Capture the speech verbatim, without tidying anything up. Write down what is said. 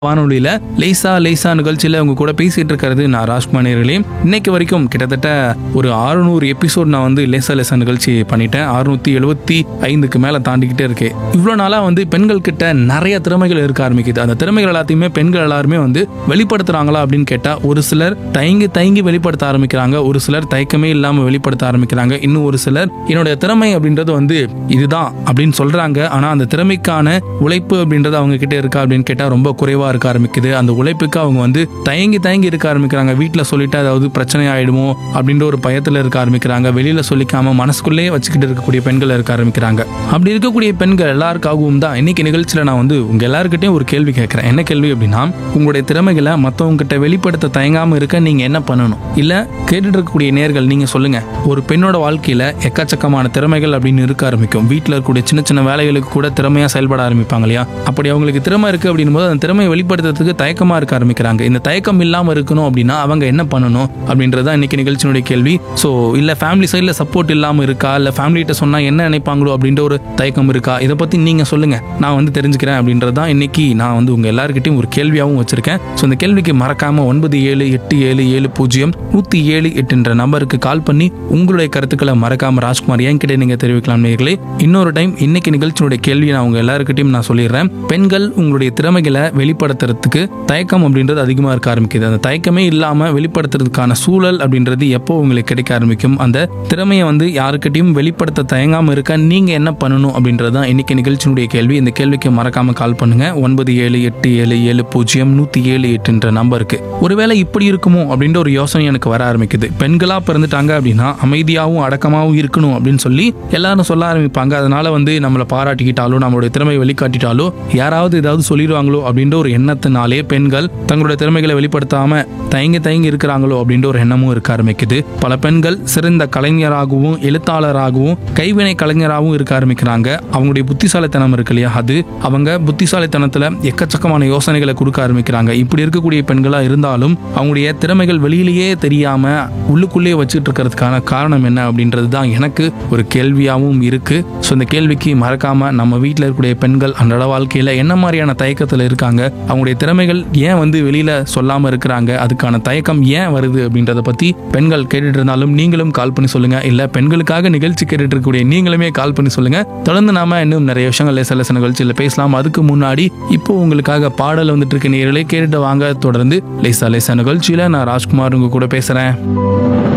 வானொலியில லேசா லேசா நிகழ்ச்சியில உங்க கூட பேசிட்டு இருக்கிறது நான் ராஜ்குமார் நேயர்களே. இன்னைக்கு வரைக்கும் கிட்டத்தட்ட ஒரு அறுநூறு எபிசோட் நான் வந்து லேசா லேசா நிகழ்ச்சி பண்ணிட்டேன். அறுநூத்தி எழுபத்தி ஐந்துக்கு மேல தாண்டிக்கிட்டே இருக்கு. இவ்வளவு நாளா வந்து பெண்கள் கிட்ட நிறைய திறமைகள் இருக்க ஆரம்பிக்குது. அந்த திறமைகள் எல்லாத்தையுமே பெண்கள் எல்லாருமே வந்து வெளிப்படுத்துறாங்களா அப்படின்னு கேட்டா ஒரு சிலர் தயங்கி தயங்கி வெளிப்படுத்த ஆரம்பிக்கிறாங்க, ஒரு சிலர் தயக்கமே இல்லாம வெளிப்படுத்த ஆரம்பிக்கிறாங்க, இன்னும் ஒரு சிலர் என்னுடைய திறமை அப்படின்றது வந்து இதுதான் அப்படின்னு சொல்றாங்க. ஆனா அந்த திறமைக்கான உழைப்பு அப்படின்றது அவங்க கிட்ட இருக்கா அப்படின்னு கேட்டா ரொம்ப குறைவா இருக்க ஆரம்பிக்குது. அந்த உழைப்புக்கு அவங்க வந்து தயங்கி தயங்கி இருக்க ஆரம்பிக்கிறாங்க. வீட்டுல சொல்லிட்டு அதாவது பிரச்சனை ஆயிடுமோ அப்படின்ற ஒரு பயத்துல இருக்க ஆரம்பிக்கிறாங்க. வெளியில சொல்லிக்காம மனசுக்குள்ளே வச்சுக்கிட்டு இருக்கக்கூடிய பெண்கள் இருக்க ஆரம்பிக்கிறாங்க. அப்படி இருக்கக்கூடிய பெண்கள் எல்லாருக்காகவும் தான் இன்னைக்கு நிகழ்ச்சியில நான் வந்து உங்க எல்லாருக்கிட்டையும் ஒரு கேள்வி கேட்கிறேன். என்ன கேள்வி அப்படின்னா, உங்களுடைய திறமைகளை மத்தவங்க கிட்ட வெளிப்படுத்த தயங்காம இருக்க நீங்க என்ன பண்ணணும்? இல்ல கேட்டுட்டு இருக்கக்கூடிய நேர்கள் நீங்க சொல்லுங்க. ஒரு பெண்ணோட வாழ்க்கையில எக்கச்சக்கமான திறமைகள் அப்படின்னு இருக்க ஆரம்பிக்கும். வீட்டுல இருக்கக்கூடிய சின்ன சின்ன வேலைகளுக்கு கூட திறமையா செயல்பட ஆரம்பிப்பாங்க இல்லையா? அப்படி அவங்களுக்கு திறமை இருக்கு அப்படின் போது அந்த திறமையை வெளிப்படுத்துறதுக்கு தயக்கமா இருக்க ஆரம்பிக்கிறாங்க. இந்த தயக்கம் இல்லாம இருக்கணும் அப்படின்னா அவங்க என்ன பண்ணணும் அப்படின்றதான் இன்னைக்கு நிகழ்ச்சியினுடைய கேள்வி. சோ இல்ல ஃபேமிலி சைட்ல சப்போர்ட் இல்லாம இருக்கா, இல்ல ஃபேமிலி கிட்ட சொன்னா என்ன நினைப்பாங்களோ அப்படின்ற ஒரு தயக்கம் இருக்கா? இதை பத்தி நீங்க சொல்லுங்க, நான் வந்து தெரிஞ்சுக்கிறேன் அப்படின்றதான் இன்னைக்கு நான் வந்து உங்க எல்லாருக்கிட்டையும் ஒரு கேள்வியாகவும் வச்சிருக்கேன். ஸோ இந்த கேள்விக்கு மறக்காம ஒன்பது ஏழு எட்டு ஏழு ஏழு பூஜ்ஜியம் நூத்தி ஏழு எட்டு என்ற நம்பருக்கு கால் பண்ணி உங்களுடைய கருத்துக்களை மறக்காம ராஜ்குமார் என்கிட்ட நீங்க தெரிவிக்கலாம் நேயர்களே. இன்னொரு டைம் இன்னைக்கு நிகழ்ச்சியினுடைய கேள்வியை நான் உங்க எல்லாருக்கிட்டையும் நான் சொல்லிடுறேன். பெண்கள் உங்களுடைய திறமைகளை வெளிப்படுத்துறதுக்கு தயக்கம் அப்படின்றது அதிகமா இருக்க ஆரம்பிக்குது. அந்த தயக்கமே இல்லாம வெளிப்படுத்துறதுக்கான சூழல் அப்படின்றது எப்போ உங்களுக்கு கிடைக்க ஆரம்பிக்கும்? அந்த திறமையை வந்து யாருக்கிட்டையும் வெளிப்படுத்த தயங்காம இருக்க நீங்க என்ன பண்ணணும் அப்படின்றதான் இன்னைக்கு நிகழ்ச்சியினுடைய கேள்வி. இந்த கேள்விக்கு மறக்காம கால் பண்ணுங்க ஒன்பது ஏழு எட்டு ஏழு ஏழு பூஜ்ஜியம் நூத்தி ஏழு எட்டு என்ற நம்பருக்கு. ஒருவேளை இப்படி இருக்குமோ அப்படின்ற ஒரு யோசனை எனக்கு வர ஆரம்பிக்குது. பெண்களா பிறந்துட்டாங்க அப்படின்னா அமைதியாகவும் அடக்கமாகவும் இருக்கணும் அப்படின்னு சொல்லி எல்லாரும் சொல்ல ஆரம்பிப்பாங்க. அதனால வந்து நம்மளை பாராட்டிக்கிட்டாலோ நம்மளுடைய திறமையை வெளிக்காட்டிட்டாலோ யாராவது ஏதாவது சொல்லிடுவாங்களோ அப்படின்ற ஒரு எண்ணத்தினாலே பெண்கள் தங்களுடைய திறமைகளை வெளிப்படுத்தாம தயங்கி தயங்கி இருக்கிறாங்களோ அப்படின்ற ஒரு எண்ணமும் இருக்க ஆரம்பிக்குது. பல பெண்கள் சிறந்த கலைஞராகவும் எழுத்தாளராகவும் கைவினை கலைஞராகவும் இருக்க ஆரம்பிக்கிறாங்க. அவங்களுடைய புத்திசாலித்தனம் இருக்கு இல்லையா, அது அவங்க புத்திசாலித்தனத்துல எக்கச்சக்கமான யோசனைகளை கொடுக்க ஆரம்பிக்கிறாங்க. இப்படி இருக்கக்கூடிய பெண்களா இருந்தாலும் அவங்களுடைய திறமைகள் வெளியிலேயே தெரியாம உள்ளுக்குள்ளேயே வச்சுட்டு இருக்கிறதுக்கான காரணம் என்ன அப்படின்றது தான் எனக்கு ஒரு கேள்வியாகவும் இருக்கு. ஸோ இந்த கேள்விக்கு மறக்காம நம்ம வீட்டில் இருக்கக்கூடிய பெண்கள் அன்றாட வாழ்க்கையில என்ன மாதிரியான தயக்கத்தில் இருக்காங்க, அவங்களுடைய திறமைகள் ஏன் வந்து வெளியில சொல்லாம இருக்கிறாங்க, அதுக்கான தயக்கம் ஏன் வருது அப்படின்றத பத்தி பெண்கள் கேட்டுட்டு இருந்தாலும் நீங்களும் கால் பண்ணி சொல்லுங்க. இல்ல பெண்களுக்காக நிகழ்ச்சி கேட்டுட்டு இருக்கக்கூடிய நீங்களுமே கால் பண்ணி சொல்லுங்க. தொடர்ந்து நாம இன்னும் நிறைய விஷயங்கள் லேசா லேசா நிகழ்ச்சியில பேசலாம். அதுக்கு முன்னாடி இப்போ உங்களுக்காக பாடல் வந்துட்டு இருக்க நேயர்களே கேட்டுட்டு வாங்க. தொடர்ந்து லேசா லேசா நிகழ்ச்சியில நான் ராஜ்குமார் உங்க கூட பேசுறேன்.